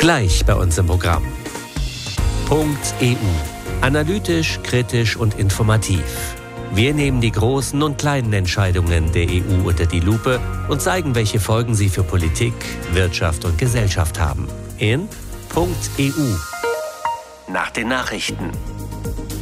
Gleich bei uns im Programm. Punkt EU. Analytisch, kritisch und informativ. Wir nehmen die großen und kleinen Entscheidungen der EU unter die Lupe und zeigen, welche Folgen sie für Politik, Wirtschaft und Gesellschaft haben. In Punkt EU. Nach den Nachrichten.